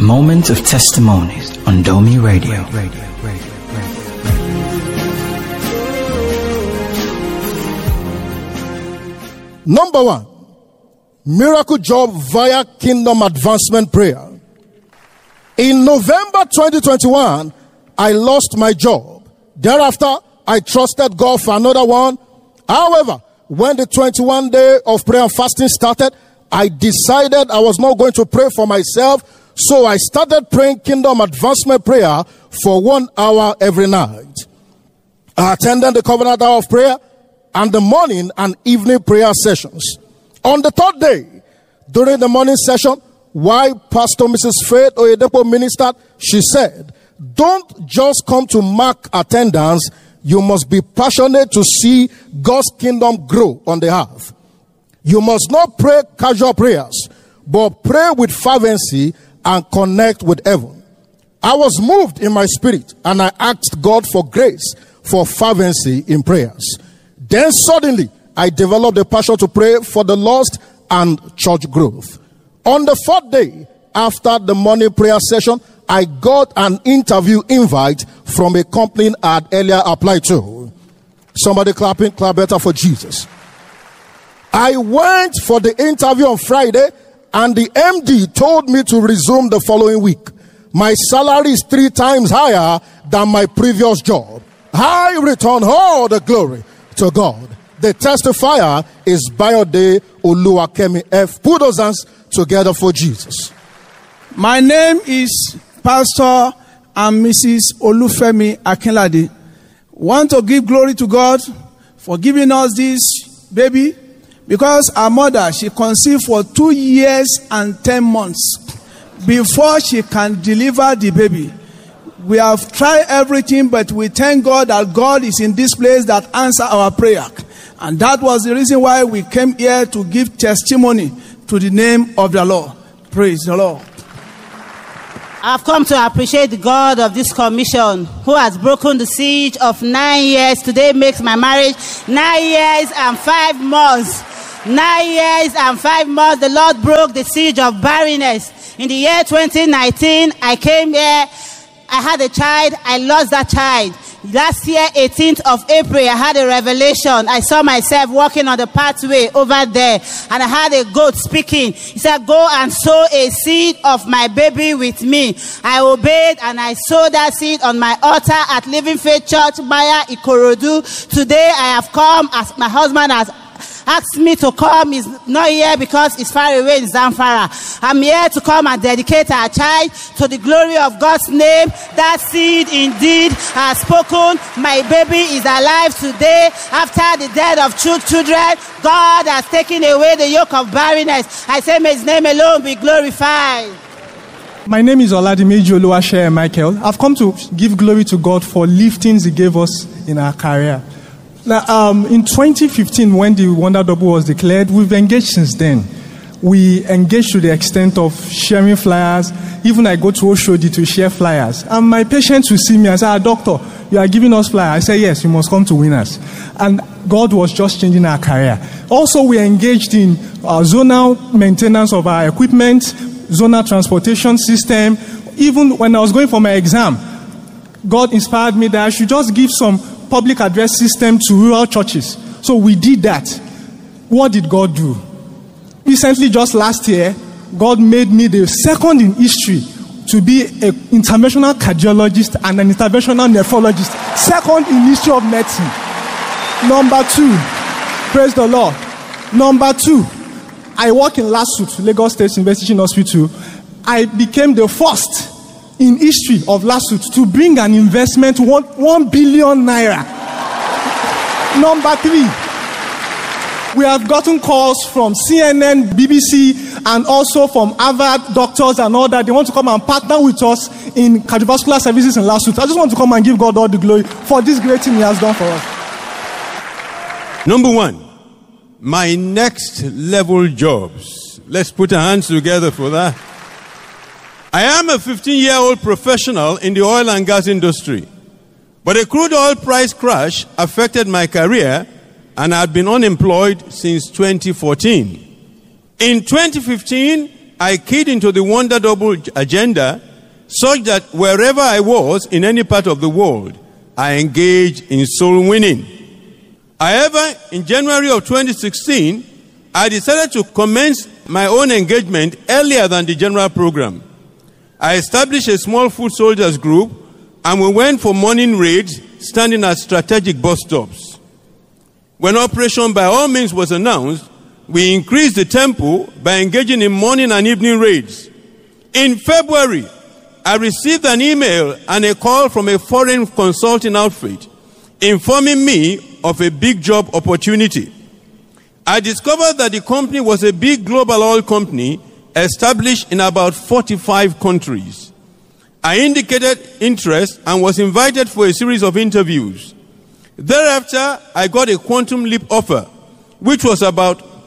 Moment of Testimonies on Domi Radio. Number 1, miracle job via Kingdom Advancement Prayer. In November 2021, I lost my job. Thereafter, I trusted God for another one. However, when the 21 day of prayer and fasting started, I decided I was not going to pray for myself. So I started praying Kingdom Advancement Prayer for 1 hour every night. I attended the Covenant Hour of Prayer and the morning and evening prayer sessions. On the 3rd day, during the morning session, while Pastor Mrs. Faith Oyedepo ministered, she said, "Don't just come to mark attendance. You must be passionate to see God's kingdom grow on the earth. You must not pray casual prayers, but pray with fervency and connect with heaven." I was moved in my spirit and I asked God for grace for fervency in prayers. Then suddenly I developed a passion to pray for the lost and church growth. On the 4th day after the morning prayer session, I got an interview invite from a company I had earlier applied to. Somebody clap better for Jesus. I went for the interview on Friday and the MD told me to resume the following week. My salary is 3 times higher than my previous job. I return all the glory to God. The testifier is Bayode Oluwakemi F. Put those hands together for Jesus. My name is Pastor and Mrs. Olufemi Akinlade. Want to give glory to God for giving us this baby, because our mother, she conceived for 2 years and 10 months before she can deliver the baby. We have tried everything, but we thank God that God is in this place that answer our prayer. And that was the reason why we came here to give testimony to the name of the Lord. Praise the Lord. I've come to appreciate the God of this commission who has broken the siege of 9 years. Today makes my marriage 9 years and 5 months. 9 years and 5 months. The Lord broke the siege of barrenness. In the year 2019, I came here. I had a child. I lost that child. Last year, 18th of April, I had a revelation. I saw myself walking on the pathway over there, and I had a goat speaking. He said, "Go and sow a seed of my baby with me." I obeyed, and I sowed that seed on my altar at Living Faith Church, Maya Ikorodu. Today, I have come as my husband has asked me to come. He's not here because he's far away in Zamfara. I'm here to come and dedicate our child to the glory of God's name. That seed indeed has spoken. My baby is alive today. After the death of 2 children, God has taken away the yoke of barrenness. I say, may his name alone be glorified. My name is Oladimeji Oluwase Michael. I've come to give glory to God for liftings he gave us in our career. Now, in 2015, when the Wonder Double was declared, we've engaged since then. We engaged to the extent of sharing flyers. Even I go to Oshodi to share flyers. And my patients will see me and say, "Doctor, you are giving us flyers." I say, "Yes, you must come to Winners." And God was just changing our career. Also, we engaged in zonal maintenance of our equipment, zonal transportation system. Even when I was going for my exam, God inspired me that I should just give some public address system to rural churches. So we did that. What did God do? Recently, just last year, God made me the second in history to be an interventional cardiologist and an interventional nephrologist. Second in history of medicine. Number 2, praise the Lord. Number 2, I work in LASUT, Lagos State University Hospital. I became the first in history of LASUT to bring an investment 1 billion naira. Number 3, we have gotten calls from CNN, BBC, and also from Harvard doctors and all that. They want to come and partner with us in cardiovascular services in LASUT. I just want to come and give God all the glory for this great thing he has done for us. Number 1, my next level jobs. Let's put our hands together for that. I am a 15-year-old professional in the oil and gas industry, but a crude oil price crash affected my career and I had been unemployed since 2014. In 2015, I keyed into the Wonder Double agenda such that wherever I was in any part of the world, I engaged in soul winning. However, in January of 2016, I decided to commence my own engagement earlier than the general program. I established a small foot soldiers group, and we went for morning raids, standing at strategic bus stops. When Operation By All Means was announced, we increased the tempo by engaging in morning and evening raids. In February, I received an email and a call from a foreign consulting outfit informing me of a big job opportunity. I discovered that the company was a big global oil company established in about 45 countries. I indicated interest and was invited for a series of interviews. Thereafter, I got a Quantum Leap offer, which was about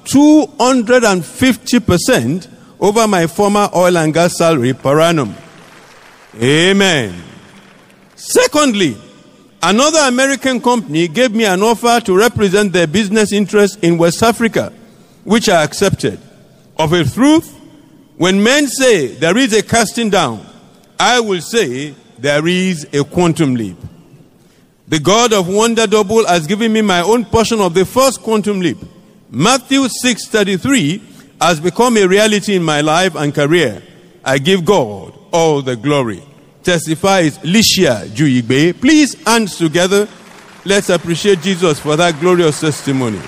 250% over my former oil and gas salary per annum. Amen. Secondly, another American company gave me an offer to represent their business interests in West Africa, which I accepted. Of a truth, when men say there is a casting down, I will say there is a quantum leap. The God of Wonder Double has given me my own portion of the first quantum leap. Matthew 6:33 has become a reality in my life and career. I give God all the glory. Testifies Licia Juyigbe. Please, hands together. Let's appreciate Jesus for that glorious testimony.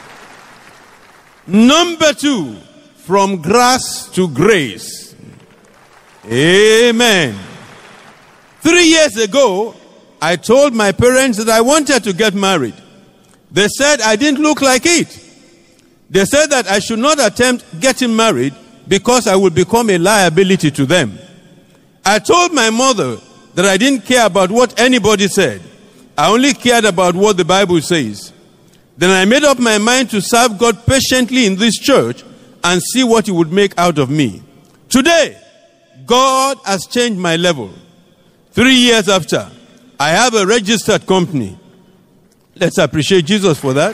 Number 2, from grass to grace. Amen. 3 years ago, I told my parents that I wanted to get married. They said I didn't look like it. They said that I should not attempt getting married because I would become a liability to them. I told my mother that I didn't care about what anybody said. I only cared about what the Bible says. Then I made up my mind to serve God patiently in this church and see what He would make out of me. Today, God has changed my level. 3 years after, I have a registered company. Let's appreciate Jesus for that.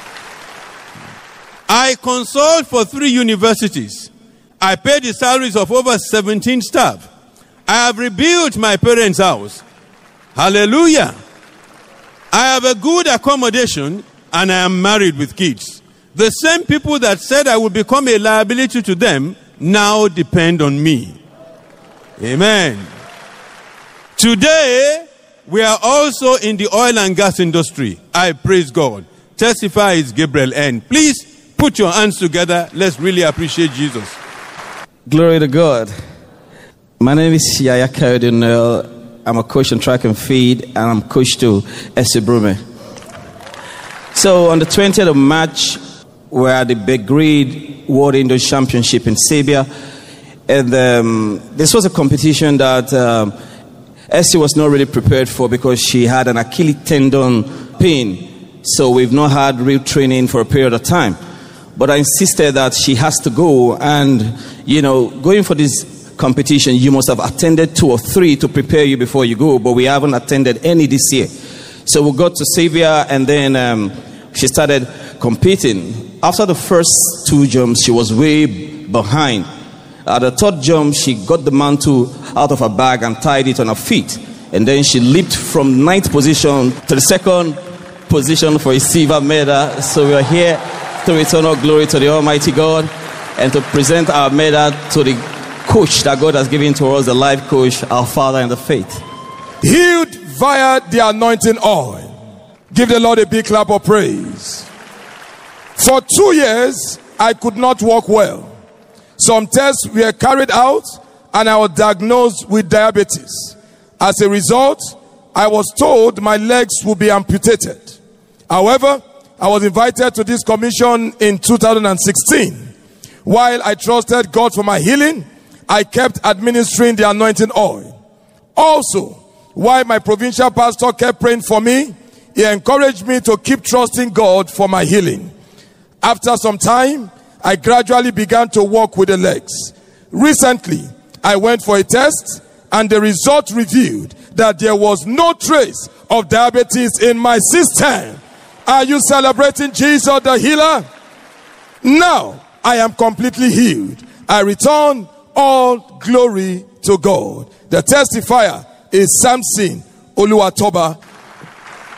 I consult for 3 universities. I pay the salaries of over 17 staff. I have rebuilt my parents' house. Hallelujah. I have a good accommodation and I am married with kids. The same people that said I would become a liability to them now depend on me. Amen. Today, we are also in the oil and gas industry. I praise God. Testifies Gabriel N. Please put your hands together. Let's really appreciate Jesus. Glory to God. My name is Yaya Kayode. I'm a coach on track and field, and I'm coach to Essie Brume. So on the 20th of March, we're at the Belgrade World Indoor Championship in Serbia. And this was a competition that Essie was not really prepared for because she had an Achilles tendon pain. So we've not had real training for a period of time. But I insisted that she has to go. And, you know, going for this competition, you must have attended 2 or 3 to prepare you before you go. But we haven't attended any this year. So we got to Serbia, and then she started competing. After the first 2 jumps, she was way behind. At the 3rd jump, she got the mantle out of her bag and tied it on her feet. And then she leaped from 9th position to the 2nd position for a silver medal. So we are here to return all glory to the Almighty God and to present our medal to the coach that God has given to us, the life coach, our father in the faith. Healed via the anointing oil. Give the Lord a big clap of praise. For 2 years, I could not walk well. Some tests were carried out and I was diagnosed with diabetes. As a result, I was told my legs would be amputated. However, I was invited to this commission in 2016. While I trusted God for my healing, I kept administering the anointing oil. Also, while my provincial pastor kept praying for me, he encouraged me to keep trusting God for my healing. After some time, I gradually began to walk with the legs. Recently, I went for a test and the result revealed that there was no trace of diabetes in my system. Are you celebrating Jesus the healer? Now, I am completely healed I return all glory to God. The testifier is Samson Oluwatoba